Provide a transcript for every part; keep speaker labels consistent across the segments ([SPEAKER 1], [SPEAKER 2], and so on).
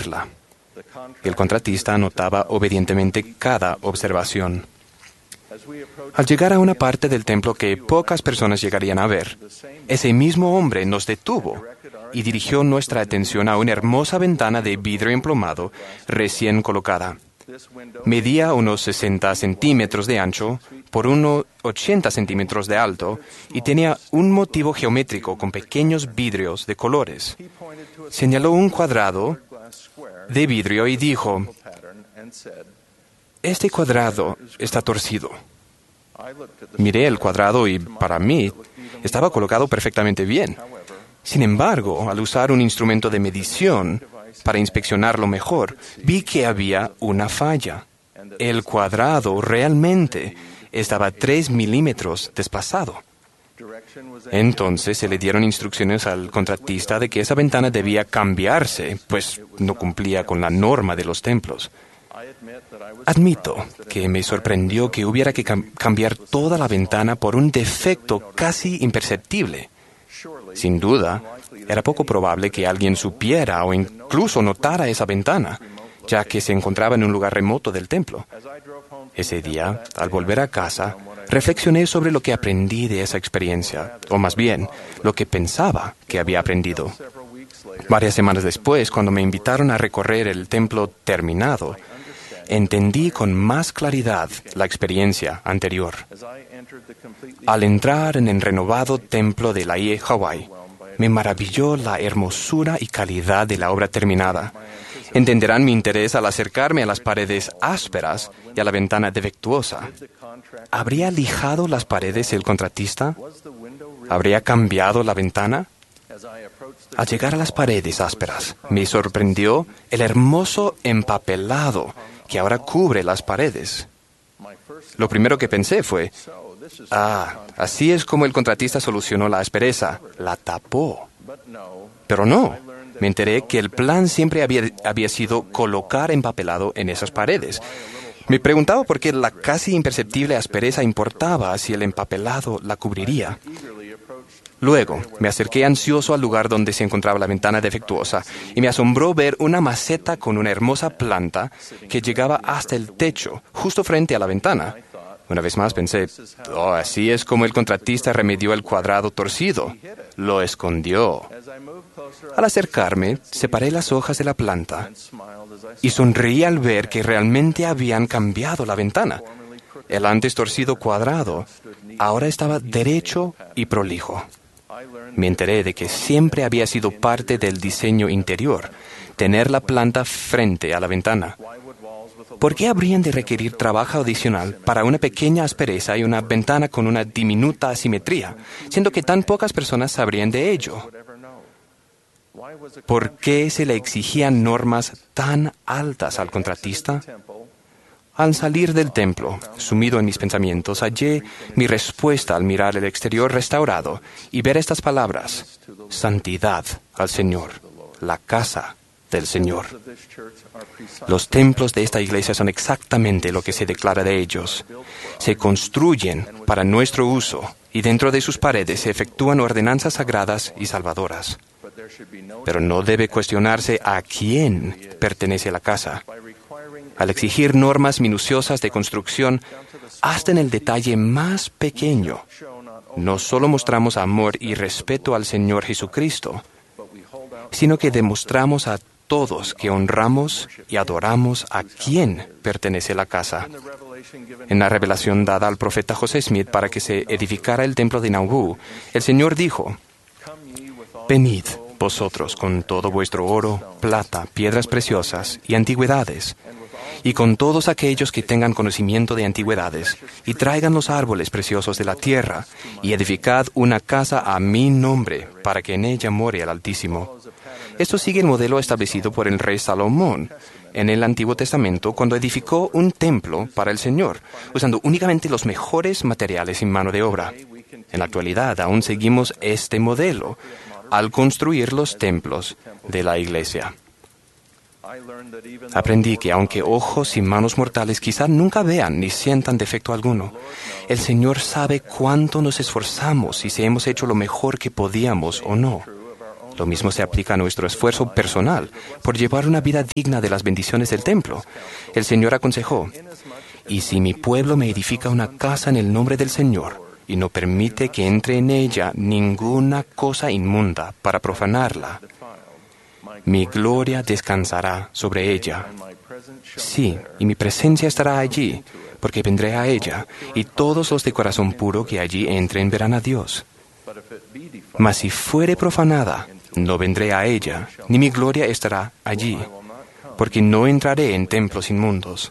[SPEAKER 1] construirla. El contratista anotaba obedientemente cada observación. Al llegar a una parte del templo que pocas personas llegarían a ver, ese mismo hombre nos detuvo y dirigió nuestra atención a una hermosa ventana de vidrio emplomado recién colocada. Medía unos 60 centímetros de ancho por unos 80 centímetros de alto y tenía un motivo geométrico con pequeños vidrios de colores. Señaló un cuadrado de vidrio y dijo: "Este cuadrado está torcido". Miré el cuadrado y, para mí, estaba colocado perfectamente bien. Sin embargo, al usar un instrumento de medición para inspeccionarlo mejor, vi que había una falla. El cuadrado realmente estaba 3 milímetros desplazado. Entonces se le dieron instrucciones al contratista de que esa ventana debía cambiarse, pues no cumplía con la norma de los templos. Admito que me sorprendió que hubiera que cambiar toda la ventana por un defecto casi imperceptible. Sin duda, era poco probable que alguien supiera o incluso notara esa ventana, ya que se encontraba en un lugar remoto del templo. Ese día, al volver a casa, reflexioné sobre lo que aprendí de esa experiencia, o más bien, lo que pensaba que había aprendido. Varias semanas después, cuando me invitaron a recorrer el templo terminado, entendí con más claridad la experiencia anterior. Al entrar en el renovado templo de Laie, Hawái, me maravilló la hermosura y calidad de la obra terminada. Entenderán mi interés al acercarme a las paredes ásperas y a la ventana defectuosa. ¿Habría lijado las paredes el contratista? ¿Habría cambiado la ventana? Al llegar a las paredes ásperas, me sorprendió el hermoso empapelado que ahora cubre las paredes. Lo primero que pensé fue: así es como el contratista solucionó la aspereza, la tapó. Pero no, me enteré que el plan siempre había sido colocar empapelado en esas paredes. Me preguntaba por qué la casi imperceptible aspereza importaba si el empapelado la cubriría. Luego, me acerqué ansioso al lugar donde se encontraba la ventana defectuosa y me asombró ver una maceta con una hermosa planta que llegaba hasta el techo, justo frente a la ventana. Una vez más pensé: así es como el contratista remedió el cuadrado torcido. Lo escondió. Al acercarme, separé las hojas de la planta y sonreí al ver que realmente habían cambiado la ventana. El antes torcido cuadrado ahora estaba derecho y prolijo. Me enteré de que siempre había sido parte del diseño interior, tener la planta frente a la ventana. ¿Por qué habrían de requerir trabajo adicional para una pequeña aspereza y una ventana con una diminuta asimetría, siendo que tan pocas personas sabrían de ello? ¿Por qué se le exigían normas tan altas al contratista? Al salir del templo, sumido en mis pensamientos, hallé mi respuesta al mirar el exterior restaurado y ver estas palabras: santidad al Señor, la casa del Señor. Los templos de esta iglesia son exactamente lo que se declara de ellos. Se construyen para nuestro uso y dentro de sus paredes se efectúan ordenanzas sagradas y salvadoras. Pero no debe cuestionarse a quién pertenece la casa. Al exigir normas minuciosas de construcción, hasta en el detalle más pequeño, no solo mostramos amor y respeto al Señor Jesucristo, sino que demostramos a todos que honramos y adoramos a quien pertenece la casa. En la revelación dada al profeta José Smith para que se edificara el templo de Nauvoo, el Señor dijo: «Venid vosotros con todo vuestro oro, plata, piedras preciosas y antigüedades, y con todos aquellos que tengan conocimiento de antigüedades, y traigan los árboles preciosos de la tierra, y edificad una casa a mi nombre, para que en ella more el Altísimo». Esto sigue el modelo establecido por el rey Salomón en el Antiguo Testamento cuando edificó un templo para el Señor, usando únicamente los mejores materiales y mano de obra. En la actualidad aún seguimos este modelo al construir los templos de la iglesia. Aprendí que aunque ojos y manos mortales quizá nunca vean ni sientan defecto alguno, el Señor sabe cuánto nos esforzamos y si hemos hecho lo mejor que podíamos o no. Lo mismo se aplica a nuestro esfuerzo personal por llevar una vida digna de las bendiciones del templo. El Señor aconsejó, «Y si mi pueblo me edifica una casa en el nombre del Señor, y no permite que entre en ella ninguna cosa inmunda para profanarla, mi gloria descansará sobre ella. Sí, y mi presencia estará allí, porque vendré a ella, y todos los de corazón puro que allí entren verán a Dios. Mas si fuere profanada, no vendré a ella, ni mi gloria estará allí, porque no entraré en templos inmundos».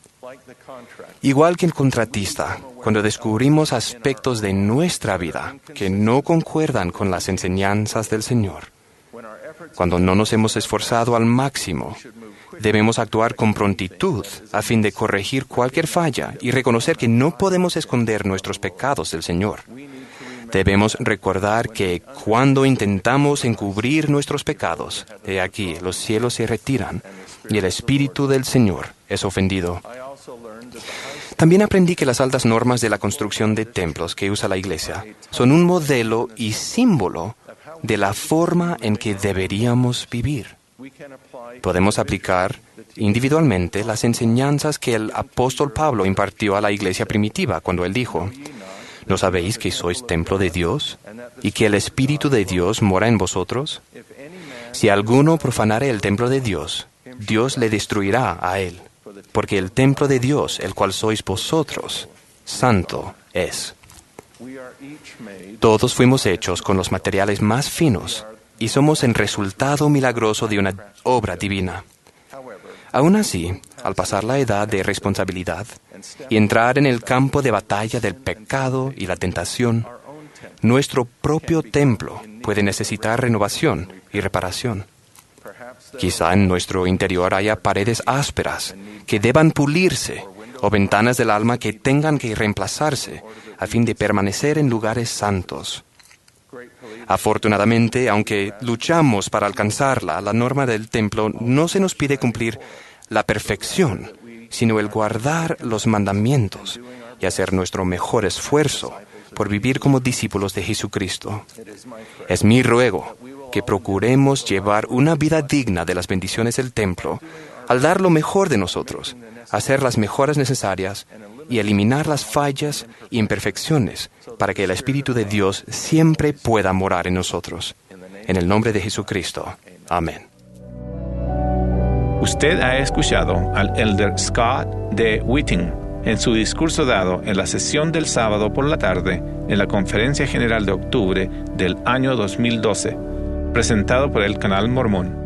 [SPEAKER 1] Igual que el contratista, cuando descubrimos aspectos de nuestra vida que no concuerdan con las enseñanzas del Señor, cuando no nos hemos esforzado al máximo, debemos actuar con prontitud a fin de corregir cualquier falla y reconocer que no podemos esconder nuestros pecados del Señor. Debemos recordar que cuando intentamos encubrir nuestros pecados, he aquí, los cielos se retiran y el Espíritu del Señor es ofendido. También aprendí que las altas normas de la construcción de templos que usa la Iglesia son un modelo y símbolo de la forma en que deberíamos vivir. Podemos aplicar individualmente las enseñanzas que el apóstol Pablo impartió a la Iglesia primitiva cuando él dijo, ¿no sabéis que sois templo de Dios y que el Espíritu de Dios mora en vosotros? Si alguno profanare el templo de Dios, Dios le destruirá a él, porque el templo de Dios, el cual sois vosotros, santo es. Todos fuimos hechos con los materiales más finos y somos el resultado milagroso de una obra divina. Aún así, al pasar la edad de responsabilidad y entrar en el campo de batalla del pecado y la tentación, nuestro propio templo puede necesitar renovación y reparación. Quizá en nuestro interior haya paredes ásperas que deban pulirse o ventanas del alma que tengan que reemplazarse a fin de permanecer en lugares santos. Afortunadamente, aunque luchamos para alcanzarla, la norma del templo no se nos pide cumplir la perfección, sino el guardar los mandamientos y hacer nuestro mejor esfuerzo por vivir como discípulos de Jesucristo. Es mi ruego que procuremos llevar una vida digna de las bendiciones del templo al dar lo mejor de nosotros, hacer las mejoras necesarias y eliminar las fallas y imperfecciones para que el Espíritu de Dios siempre pueda morar en nosotros. En el nombre de Jesucristo. Amén.
[SPEAKER 2] Usted ha escuchado al Elder Scott D. Whiting en su discurso dado en la sesión del sábado por la tarde en la Conferencia General de Octubre del año 2012, presentado por el Canal Mormón.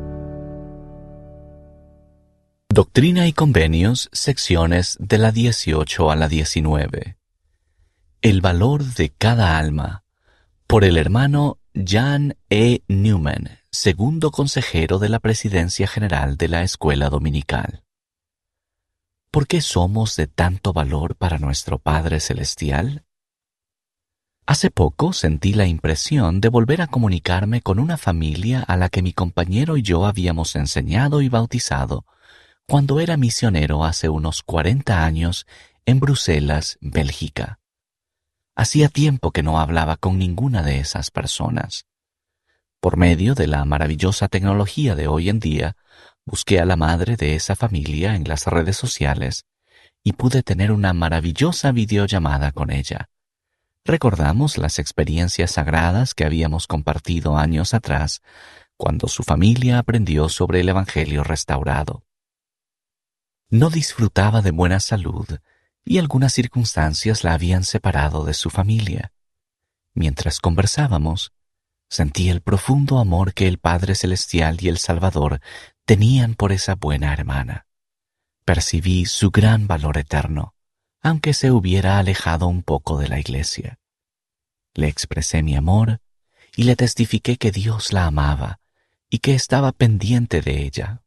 [SPEAKER 3] Doctrina y Convenios, secciones de la 18 a la 19. El valor de cada alma, por el hermano Jan E. Newman, segundo consejero de la Presidencia General de la Escuela Dominical. ¿Por qué somos de tanto valor para nuestro Padre Celestial? Hace poco sentí la impresión de volver a comunicarme con una familia a la que mi compañero y yo habíamos enseñado y bautizado cuando era misionero hace unos 40 años en Bruselas, Bélgica. Hacía tiempo que no hablaba con ninguna de esas personas. Por medio de la maravillosa tecnología de hoy en día, busqué a la madre de esa familia en las redes sociales y pude tener una maravillosa videollamada con ella. Recordamos las experiencias sagradas que habíamos compartido años atrás, cuando su familia aprendió sobre el Evangelio restaurado. No disfrutaba de buena salud y algunas circunstancias la habían separado de su familia. Mientras conversábamos, sentí el profundo amor que el Padre Celestial y el Salvador tenían por esa buena hermana. Percibí su gran valor eterno, aunque se hubiera alejado un poco de la iglesia. Le expresé mi amor y le testifiqué que Dios la amaba y que estaba pendiente de ella.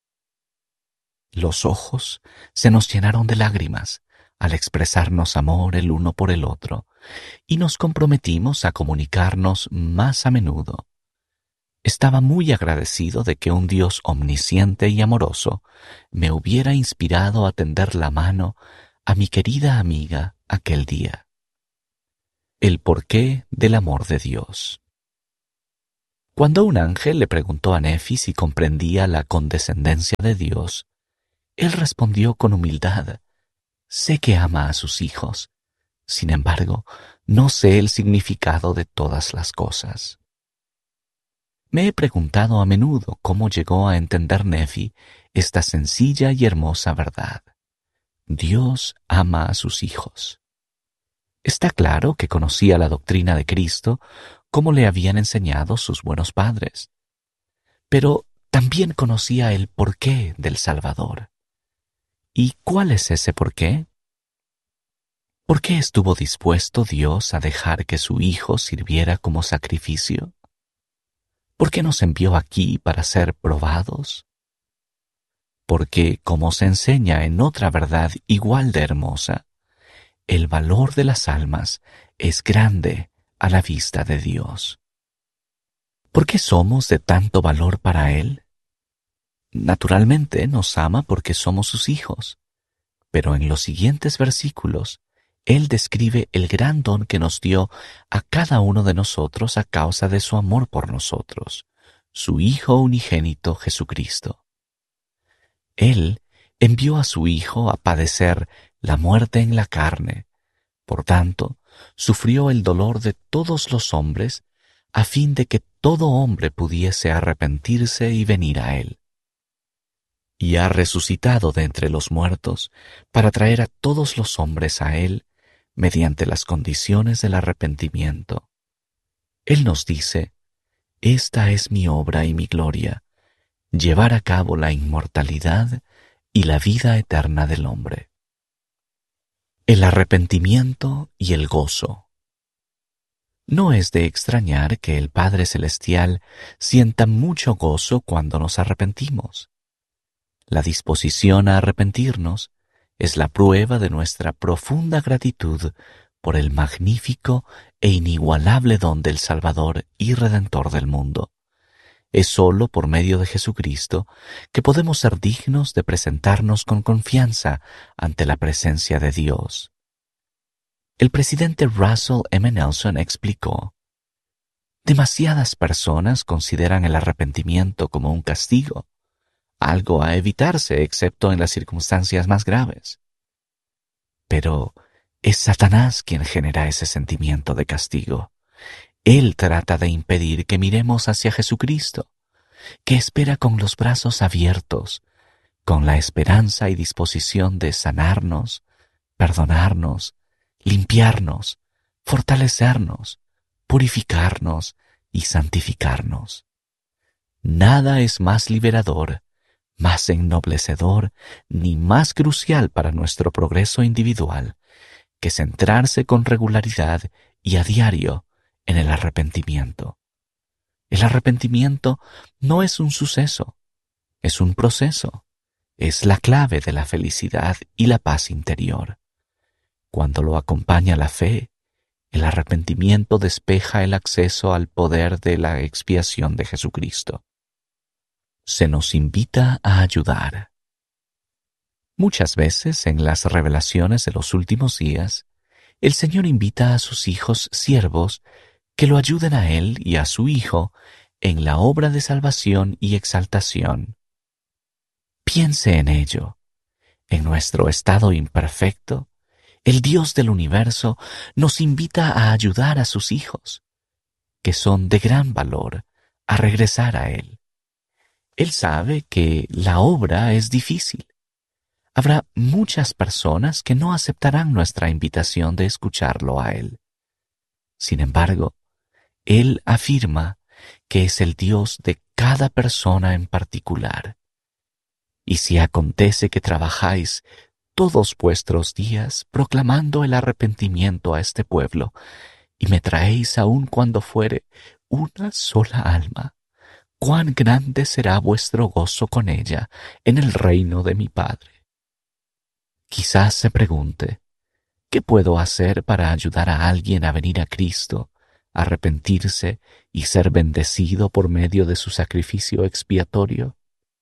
[SPEAKER 3] Los ojos se nos llenaron de lágrimas al expresarnos amor el uno por el otro, y nos comprometimos a comunicarnos más a menudo. Estaba muy agradecido de que un Dios omnisciente y amoroso me hubiera inspirado a tender la mano a mi querida amiga aquel día. El porqué del amor de Dios. Cuando un ángel le preguntó a Nefi si comprendía la condescendencia de Dios, él respondió con humildad: sé que ama a sus hijos. Sin embargo, no sé el significado de todas las cosas. Me he preguntado a menudo cómo llegó a entender Nefi esta sencilla y hermosa verdad. Dios ama a sus hijos. Está claro que conocía la doctrina de Cristo como le habían enseñado sus buenos padres, pero también conocía el porqué del Salvador. ¿Y cuál es ese porqué? ¿Por qué estuvo dispuesto Dios a dejar que su Hijo sirviera como sacrificio? ¿Por qué nos envió aquí para ser probados? Porque, como se enseña en otra verdad igual de hermosa, el valor de las almas es grande a la vista de Dios. ¿Por qué somos de tanto valor para Él? Naturalmente nos ama porque somos sus hijos, pero en los siguientes versículos, Él describe el gran don que nos dio a cada uno de nosotros a causa de su amor por nosotros, su Hijo unigénito Jesucristo. Él envió a su Hijo a padecer la muerte en la carne. Por tanto, sufrió el dolor de todos los hombres a fin de que todo hombre pudiese arrepentirse y venir a Él. Y ha resucitado de entre los muertos para traer a todos los hombres a Él mediante las condiciones del arrepentimiento. Él nos dice: esta es mi obra y mi gloria, llevar a cabo la inmortalidad y la vida eterna del hombre. El arrepentimiento y el gozo. No es de extrañar que el Padre Celestial sienta mucho gozo cuando nos arrepentimos. La disposición a arrepentirnos es la prueba de nuestra profunda gratitud por el magnífico e inigualable don del Salvador y Redentor del mundo. Es sólo por medio de Jesucristo que podemos ser dignos de presentarnos con confianza ante la presencia de Dios. El presidente Russell M. Nelson explicó: demasiadas personas consideran el arrepentimiento como un castigo, algo a evitarse excepto en las circunstancias más graves. Pero es Satanás quien genera ese sentimiento de castigo. Él trata de impedir que miremos hacia Jesucristo, que espera con los brazos abiertos, con la esperanza y disposición de sanarnos, perdonarnos, limpiarnos, fortalecernos, purificarnos y santificarnos. Nada es más liberador, más ennoblecedor, ni más crucial para nuestro progreso individual que centrarse con regularidad y a diario en el arrepentimiento. El arrepentimiento no es un suceso, es un proceso, es la clave de la felicidad y la paz interior. Cuando lo acompaña la fe, el arrepentimiento despeja el acceso al poder de la expiación de Jesucristo. Se nos invita a ayudar. Muchas veces en las revelaciones de los últimos días, el Señor invita a sus hijos siervos que lo ayuden a Él y a su Hijo en la obra de salvación y exaltación. Piense en ello. En nuestro estado imperfecto, el Dios del universo nos invita a ayudar a sus hijos, que son de gran valor, a regresar a Él. Él sabe que la obra es difícil. Habrá muchas personas que no aceptarán nuestra invitación de escucharlo a Él. Sin embargo, Él afirma que es el Dios de cada persona en particular. Y si acontece que trabajáis todos vuestros días proclamando el arrepentimiento a este pueblo, y me traéis aun cuando fuere una sola alma, cuán grande será vuestro gozo con ella en el reino de mi Padre. Quizás se pregunte: ¿qué puedo hacer para ayudar a alguien a venir a Cristo, arrepentirse y ser bendecido por medio de su sacrificio expiatorio?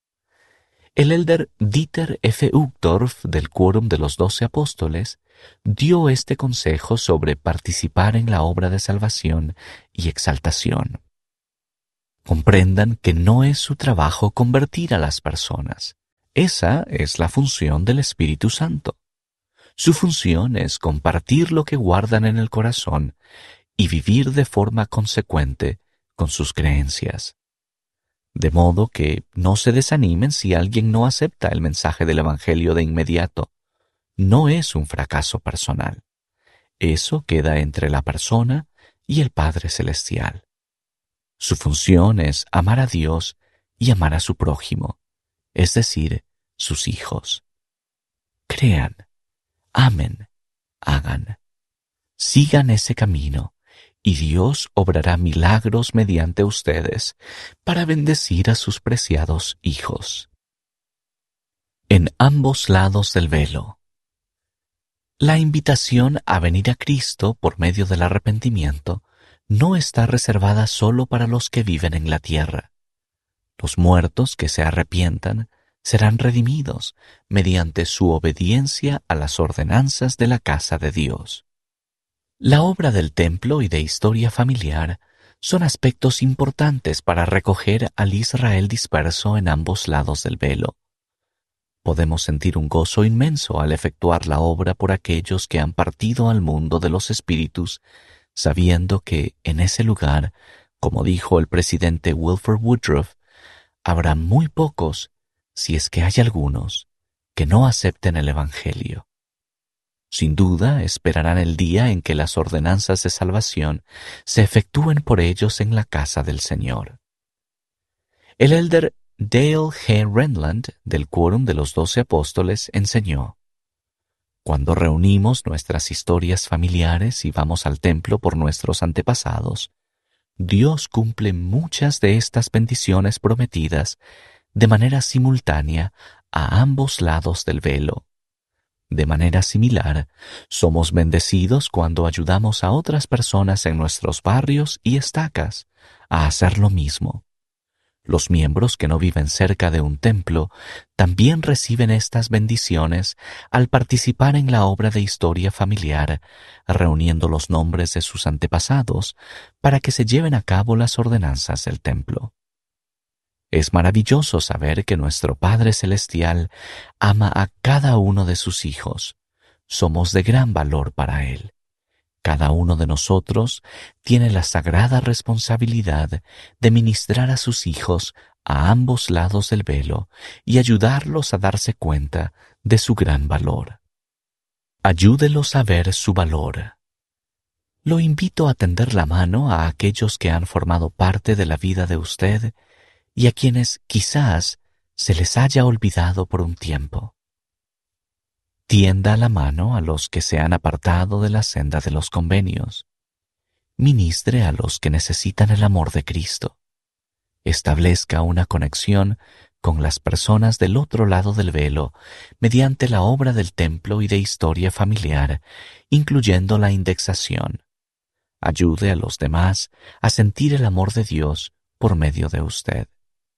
[SPEAKER 3] El elder Dieter F. Uchtdorf del Quórum de los 12 Apóstoles dio este consejo sobre participar en la obra de salvación y exaltación. Comprendan que no es su trabajo convertir a las personas. Esa es la función del Espíritu Santo. Su función es compartir lo que guardan en el corazón y vivir de forma consecuente con sus creencias. De modo que no se desanimen si alguien no acepta el mensaje del Evangelio de inmediato. No es un fracaso personal. Eso queda entre la persona y el Padre Celestial. Su función es amar a Dios y amar a su prójimo, es decir, sus hijos. Crean, amen, hagan. Sigan ese camino y Dios obrará milagros mediante ustedes para bendecir a sus preciados hijos. En ambos lados del velo. La invitación a venir a Cristo por medio del arrepentimiento no está reservada solo para los que viven en la tierra. Los muertos que se arrepientan serán redimidos mediante su obediencia a las ordenanzas de la casa de Dios. La obra del templo y de historia familiar son aspectos importantes para recoger al Israel disperso en ambos lados del velo. Podemos sentir un gozo inmenso al efectuar la obra por aquellos que han partido al mundo de los espíritus, sabiendo que en ese lugar, como dijo el presidente Wilford Woodruff, habrá muy pocos, si es que hay algunos, que no acepten el Evangelio. Sin duda esperarán el día en que las ordenanzas de salvación se efectúen por ellos en la casa del Señor. El elder Dale G. Renland, del Quórum de los 12 Apóstoles, enseñó: cuando reunimos nuestras historias familiares y vamos al templo por nuestros antepasados, Dios cumple muchas de estas bendiciones prometidas de manera simultánea a ambos lados del velo. De manera similar, somos bendecidos cuando ayudamos a otras personas en nuestros barrios y estacas a hacer lo mismo. Los miembros que no viven cerca de un templo también reciben estas bendiciones al participar en la obra de historia familiar, reuniendo los nombres de sus antepasados para que se lleven a cabo las ordenanzas del templo. Es maravilloso saber que nuestro Padre Celestial ama a cada uno de sus hijos. Somos de gran valor para Él. Cada uno de nosotros tiene la sagrada responsabilidad de ministrar a sus hijos a ambos lados del velo y ayudarlos a darse cuenta de su gran valor. Ayúdelos a ver su valor. Lo invito a tender la mano a aquellos que han formado parte de la vida de usted y a quienes quizás se les haya olvidado por un tiempo. Tienda la mano a los que se han apartado de la senda de los convenios. Ministre a los que necesitan el amor de Cristo. Establezca una conexión con las personas del otro lado del velo mediante la obra del templo y de historia familiar, incluyendo la indexación. Ayude a los demás a sentir el amor de Dios por medio de usted.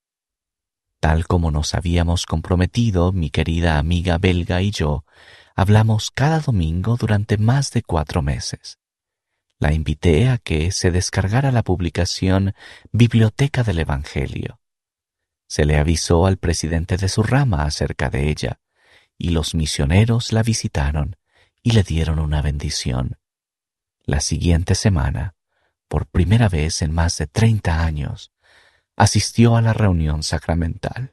[SPEAKER 3] Tal como nos habíamos comprometido, mi querida amiga belga y yo, hablamos cada domingo durante más de 4 meses. La invité a que se descargara la publicación Biblioteca del Evangelio. Se le avisó al presidente de su rama acerca de ella, y los misioneros la visitaron y le dieron una bendición. La siguiente semana, por primera vez en más de 30 años, asistió a la reunión sacramental.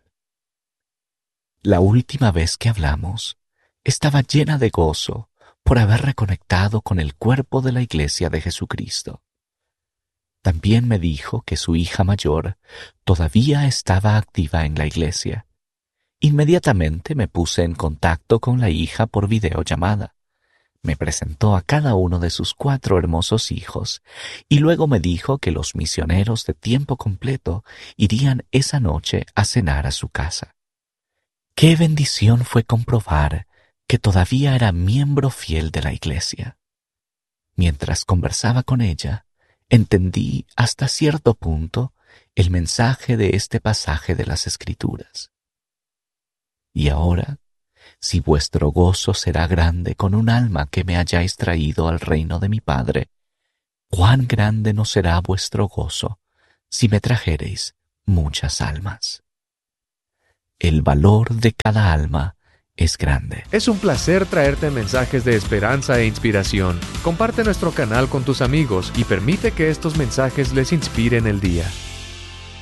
[SPEAKER 3] La última vez que hablamos, estaba llena de gozo por haber reconectado con el cuerpo de la Iglesia de Jesucristo. También me dijo que su hija mayor todavía estaba activa en la Iglesia. Inmediatamente me puse en contacto con la hija por videollamada. Me presentó a cada uno de sus 4 hermosos hijos y luego me dijo que los misioneros de tiempo completo irían esa noche a cenar a su casa. ¡Qué bendición fue comprobar que todavía era miembro fiel de la Iglesia! Mientras conversaba con ella, entendí hasta cierto punto el mensaje de este pasaje de las Escrituras. Y ahora, si vuestro gozo será grande con un alma que me hayáis traído al reino de mi Padre, cuán grande no será vuestro gozo si me trajereis muchas almas. El valor de cada alma es grande.
[SPEAKER 4] Es un placer traerte mensajes de esperanza e inspiración. Comparte nuestro canal con tus amigos y permite que estos mensajes les inspiren el día.